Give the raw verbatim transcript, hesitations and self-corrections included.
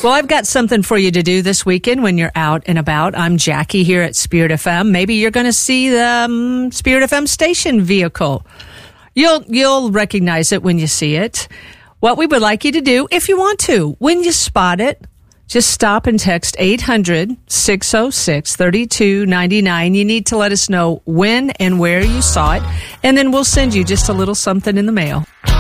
Well, I've got something for you to do this weekend when you're out and about. I'm Jackie here at Spirit F M. Maybe you're going to see the um, Spirit F M station vehicle. You'll you'll recognize it when you see it. What we would like you to do, if you want to, when you spot it, just stop and text eight hundred, six oh six, three two nine nine. You need to let us know when and where you saw it, and then we'll send you just a little something in the mail.